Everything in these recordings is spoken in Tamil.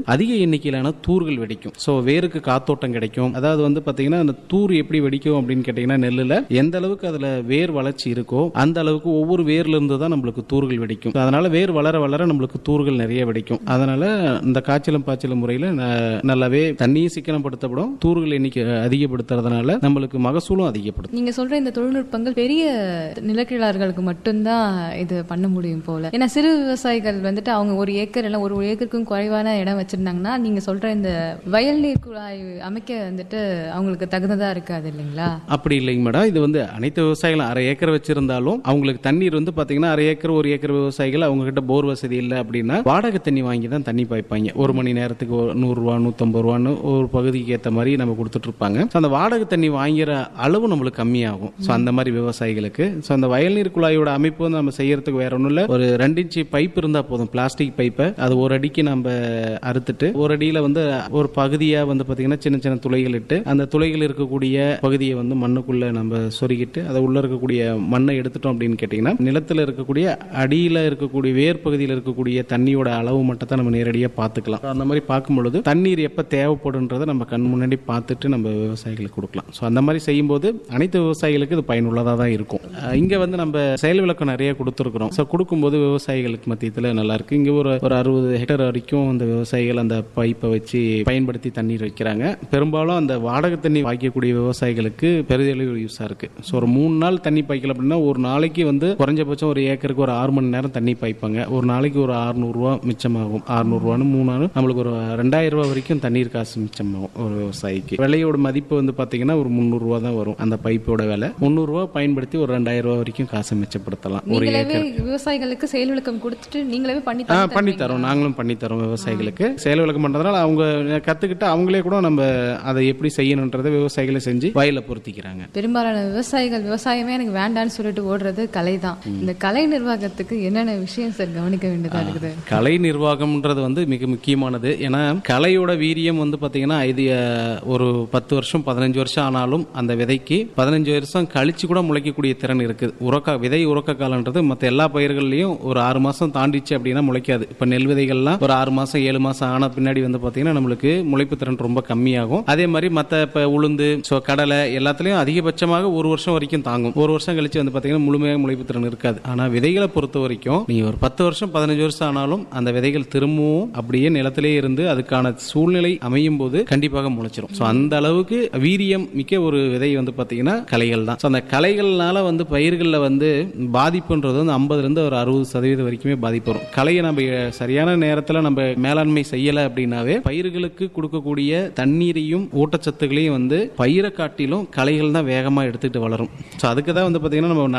அதிக எண்ணிக்கையிலான தூர்கள் வெடிக்கும். ஸோ வேருக்கு காத்தோட்டம் கிடைக்கும். அதாவது வந்து பார்த்தீங்கன்னா அந்த தூர் எப்படி வெடிக்கும் அப்படின்னு கேட்டிங்கன்னா நெல்லில் எந்த அளவுக்கு அதில் வேர் வளர்ச்சி இருக்கோ அந்த அளவுக்கு ஒவ்வொரு வேர்ல இருந்து தான் நம்மளுக்கு தூர்கள் வெடிக்கும். அதனால வேர் வளர வளர நம்மளுக்கு தூர்கள் நிறைய வெடிக்கும். அதனால இந்த காய்ச்சலும் பாய்ச்சலும் முறையில் நல்லாவே தண்ணியை சிக்கனப்படுத்தப்படும், தூர்கள் எண்ணிக்கை அதிகப்படுத்துறதுனால நம்மளுக்கு மகசூலும் அதிகப்படுத்தும். நீங்க சொல்ற இந்த தொழில்நுட்பங்கள் பெரிய நிலக்கிழார்களுக்கு மட்டும்தான் இது பண்ண முடியும் போல. ஏன்னா சிறு விவசாயிகள் வந்துட்டு அவங்க ஒரு ஏக்கர் இல்லை ஒரு ஏக்கருக்கும் குறைவான இடம் வச்சிருந்தாங்கன்னா நீங்க சொல்ற இந்த வயல் நீர் குழாய் அமைக்க வந்துட்டு அவங்களுக்கு தகுந்ததா இருக்காது இல்லைங்களா? அப்படி இல்லைங்க மேடம். இது வந்து அனைத்து விவசாயிகளும் அரை ஏக்கர் வச்சிருந்தாலும் அவங்களுக்கு தண்ணீர் வந்து பாத்தீங்கன்னா அரை ஏக்கர் ஒரு ஏக்கர் விவசாயிகள் அவங்க கிட்ட போர் வசதி இல்லை அப்படின்னா வாடகை தண்ணி வாங்கி தான் தண்ணி பாய்ப்பாங்க. ஒரு மணி நேரத்துக்கு 100 ரூபா 150 ரூபான்னு ஒரு பகுதிக்கு ஏற்ற மாதிரி நம்ம கொடுத்துட்டு இருப்பாங்க. அந்த வாடகை தண்ணி வாங்கிற அளவு நம்மளுக்கு கம்மியாகும். அந்த மாதிரி விவசாயிகளுக்கு அந்த வயல் நீர் குழாயோட அமைப்பு வந்து நம்ம செய்யறதுக்கு வேற ஒன்றும் இல்லை. ஒரு 2 இன்ச்சு பைப் இருந்தா போதும். பிளாஸ்டிக் பைப்பை அது ஒரு அடிக்கு நம்ம அறுத்துட்டு ஒரு அடியில வந்து ஒரு பகுதியா வந்து பாத்தீங்கன்னா சின்ன சின்ன துளைகள் இட்டு அந்த துளைகள் இருக்கக்கூடிய பகுதியை வந்து மண்ணுக்குள்ள நம்ம சொருகிட்டு அதை உள்ள இருக்கக்கூடிய மண்ணை எடுத்துட்டோம் அப்படின்னு கேட்டீங்கன்னா நிலத்துல இருக்கக்கூடிய அடியில இருக்கக்கூடிய வேர் பகுதியில் இருக்கக்கூடிய தண்ணியோட அளவு மட்டும் தான் நம்ம நேரடியாக பார்த்துக்கலாம். அந்த மாதிரி பார்க்கும் பொழுது தண்ணீர் எப்ப தேவைப்படுன்றதை நம்ம கண் முன்னாடி பார்த்துட்டு நம்ம விவசாயிகளுக்கு கொடுக்கலாம். ஸோ அந்த மாதிரி செய்யும்போது அனைத்து விவசாயிகளுக்கு இது பயனுள்ளதாக தான் இருக்கும். இங்க வந்து நம்ம செயல் விளக்கம் நிறைய கொடுத்துருக்கிறோம். ஸோ கொடுக்கும்போது விவசாயிகளுக்கு மத்தியத்தில் நல்லா இருக்கு. இங்க ஒரு 60 ஹெக்டர் வரைக்கும் அந்த விவசாயிகள் அந்த பைப்பை வச்சு பயன்படுத்தி தண்ணீர் வைக்கிறாங்க. பெரும்பாலும் அந்த வாடகை தண்ணி வாய்க்கக்கூடிய விவசாயிகளுக்கு பெரிதளவு யூஸா இருக்கு. ஸோ ஒரு 3 நாள் தண்ணி பாய்க்கல அப்படின்னா ஒரு நாளைக்கு வந்து குறைஞ்சபட்சம் ஒரு ஏக்கருக்கு ஒரு 6 மணி நேரம் தண்ணி பாய்ப்பாங்க. ஒரு நாளைக்கு ஒரு 600 ரூபா மிச்சமாகும். 600 ரூபான்னு 3 நாள் நம்மளுக்கு ஒரு 2000 ரூபாய் வரைக்கும் தண்ணீர் காசு மிச்சமாகும் ஒரு விவசாயிக்கு. விலையோட மதிப்பு வந்து பாத்தீங்கன்னா ஒரு 300 ரூபா தான் வரும். அந்த பைப்போட விலை 300 ரூபாய் பயன்படுத்தி ஒரு 2000 ரூபாய் வரைக்கும் காசை மிச்சப்படுத்தலாம். ஒரு ஏக்கர் விவசாயிகளுக்கு செயல் விளக்கம் கொடுத்துட்டு நீங்களே பண்ணி தரோம். நாங்களும் பண்ணி தரோம் விவசாயிகளுக்கு. செயல் விளக்கம் பண்றதுனால அவங்க கத்துக்கிட்டு அவங்களே கூட நம்ம அதை எப்படி செய்யணும்ன்றதை விவசாயிகளை செஞ்சு வயல பொருத்திக்கிறாங்க. பெரும்பாலான விவசாயிகள் விவசாயமே எனக்கு வேண்டான்னு சொல்லிட்டு ஓடுறது கலை தான். இந்த கலை நிர்வாகத்துக்கு என்னென்ன விஷயம் சார் கவனிக்க வேண்டியதா இருக்குது? கலை நிர்வாகம்ன்றது வந்து மிக முக்கியமானது. ஏன்னா கலையோட வீரியம் வந்து பாத்தீங்கன்னா இது ஒரு 10 வருஷம் 15 வருஷம் ஆனாலும் அந்த விதைக்கு 15 வருஷம் கழிச்சு கூட முளைக்கக்கூடிய திறன் இருக்குது. விதை உறக்க காலன்றது மற்ற எல்லா பயிர்கள்லையும் ஒரு 6 மாசம் தாண்டிச்சு அப்படின்னா முளைக்காது. இப்ப நெல் விதைகள்லாம் ஒரு 6 மாசம் 7 மாசம் ஆன பின்னாடி வந்து பாத்தீங்கன்னா நம்மளுக்கு முளைப்பு திறன் ரொம்ப கம்மியாகும். அதே மாதிரி மற்ற இப்ப உளுந்து கடலை எல்லாத்துலயும் அதிகபட்சமாக 1 வருஷம் வரைக்கும் தாங்கும். 1 வருஷம் கழிச்சு வந்து பாத்தீங்கன்னா முழுமையாக முளைப்பு திறன் இருக்காது. ஆனா விதைகளை பொறுத்த வரைக்கும் நீங்க ஒரு 10 வருஷம் 15 வருஷம் ஆனாலும் அந்த விதைகள் திரும்பவும் அப்படியே நிலத்திலே இருந்து அதுக்கான சூழ்நிலை அமையும் போது கண்டிப்பாக முளைச்சிரும். அந்த அளவுக்கு வீரியம் மிக்க ஒரு விதை வந்து பாத்தீங்கன்னா கலைகள் தான். அந்த கலைகள்னால வந்து பயிர்களில் வந்து பாதிப்புன்றது வந்து 50% ஒரு 60% வரைக்குமே பாதிப்பு வரும். கலையை நம்ம சரியான நேரத்தில் நம்ம மேலாண்மை செய்யல அப்படின்னாவே பயிர்களுக்கு கொடுக்கக்கூடிய தண்ணீரையும் ஊட்டச்சத்துக்களையும் வந்து பயிரை காட்டிலும் கலைகள் தான் வேகமா எடுத்துட்டு வளரும். அதுக்கு தான் வந்து பாத்தீங்கன்னா நம்ம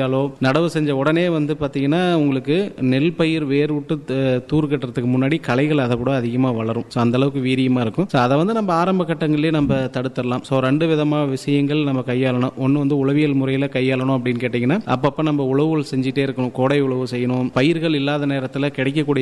நடவு செஞ்ச உடனே வந்து பாத்தீங்கன்னா உங்களுக்கு நெல் பயிர் வேர் விட்டு தூர் கட்டுறதுக்கு முன்னாடி கலைகள் அதை கூட அதிகமா வளரும். அந்த அளவுக்கு வீரியமா இருக்கும். அதை வந்து நம்ம ஆரம்ப கட்டங்களிலே நம்ம தடுத்துடலாம். 2 விதமான விஷயங்கள் நம்ம கையாளணும். ஒன்னு வந்து உளவியல் முறையில கையாளணும் அப்படின்னு கேட்டீங்கன்னா அப்பப்ப நம்ம உழவுகள் செஞ்சுட்டே இருக்கணும். கோடை உழவு செய்யணும். பயிர்கள் இல்லாத நேரத்தில் கிடைக்கக்கூடிய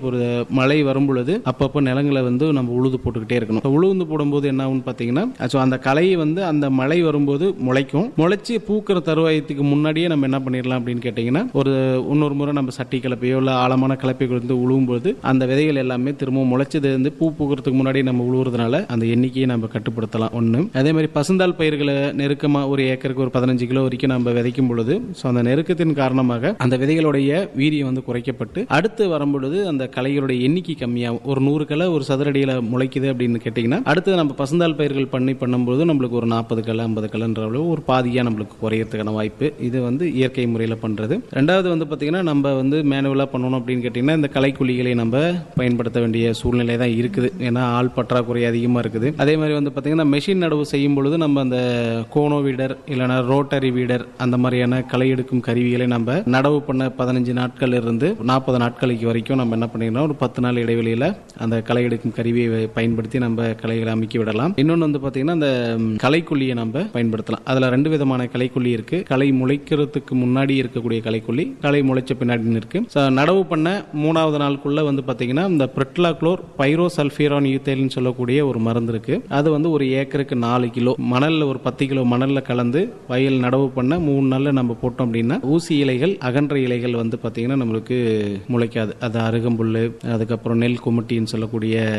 மழை வரும் பொழுது அப்பப்ப நிலங்களை வந்து நம்ம உழுது போட்டுக்கிட்டே இருக்கணும். உழுந்து போடும்போது என்ன ஆகும் பாத்தீங்கன்னா அந்த களை வந்து அந்த மழை வரும்போது முளைக்கும். முளைச்சி பூக்கிற தருவாயத்துக்கு முன்னாடியே நம்ம என்ன பண்ணிடலாம் அப்படின்னு கேட்டீங்கன்னா இன்னொரு முறை நம்ம சட்டி கலப்பையோ இல்ல ஆழமான கலப்பையோ வந்து உழுவும் போது அந்த விதைகள் எல்லாமே திரும்ப முளைச்சது வந்து பூக்கிறதுக்கு முன்னாடி நம்ம உழுவுறதுனால அந்த எண்ணிக்கையை நம்ம கட்டுப்படுத்தலாம். ஒண்ணு. அதே மாதிரி பசுந்தாள் பயிர்களை நெருக்கமா ஒரு ஏக்கருக்கு ஒரு 15 கிலோ வரைக்கும் நம்ம விதைக்கும் பொழுது அந்த நெருக்கத்தின் காரணமாக அந்த விதைகளுடைய வீரியம் வந்து குறைக்கப்பட்டு அடுத்து வரும்பொழுது அந்த களைகளுடைய எண்ணிக்கை கம்மியாகும். ஒரு 100 களை ஒரு சதுரடியில முளைக்குது அப்படின்னு கேட்டீங்கன்னா அடுத்து நம்ம பசுந்தாள் பயிர்கள் பண்ணும்போது நம்மளுக்கு ஒரு 40 களை 50 கலைன்ற ஒரு பாதியா நம்மளுக்கு குறையறதுக்கான வாய்ப்பு. இது வந்து இயற்கை முறையில் பண்றது. ரெண்டாவது வந்து பாத்தீங்கன்னா நம்ம வந்து மேனுவலா பண்ணணும் அப்படின்னு கேட்டீங்கன்னா இந்த களைக்குழிகளை நம்ம பயன்படுத்த வேண்டிய சூழ்நிலை தான் இருக்குது. ஏன்னா ஆள் பற்றாக்குறை அதிகமா இருக்குது. அதே மாதிரி வந்து பாத்தீங்கன்னா மெஷின் நடவு செய்யும் பொழுது நம்ம அந்த கோனோ வீடர் இல்லைன்னா ரோட்டரி வீடர் அந்த மாதிரியான களை எடுக்கும் கருவிகளை நம்ம நடவு பண்ண 15 நாட்கள் இருந்து 40 நாட்களுக்கு வரைக்கும் நம்ம என்ன பண்ணிடலாம் ஒரு 10 நாள் இடைவெளியில அந்த களை எடுக்கும் கருவியை பயன்படுத்தி நம்ம களைகளை அமைக்கி விடலாம். இன்னொன்று வந்து பாத்தீங்கன்னா அந்த களைக்குள்ளியை நம்ம பயன்படுத்தலாம். அதுல 2 விதமான களைக்குள்ளி இருக்கு. களை முளைக்கிறதுக்கு முன்னாடி இருக்கக்கூடிய களைக்குள்ளி, களை முளைச்ச பின்னாடி இருக்கு. நடவு பண்ண 3வது நாளுக்குள்ள வந்து பாத்தீங்கன்னா இந்த பிரெட்லாக்ளோர் பைரோசல்ஃபிரான் ஈத்தேல்னு சொல்லக்கூடிய ஒரு மருந்து இருக்கு. அது வந்து ஒரு ஏக்கருக்கு 4 கிலோ மணல்ல ஒரு 10 கிலோ மணல்ல கலந்து வயல் நடவு பண்ண 3 நாள்ல நம்ம போட்டோம் அப்படின்னா ஊசி இலைகள் அகன்ற இலைகள் வந்து பாத்தீங்கன்னா நம்மளுக்கு முளைக்காது. அது அருகம்புல்லு, அதுக்கப்புறம் நெல் குமட்டின்னு சொல்லக்கூடிய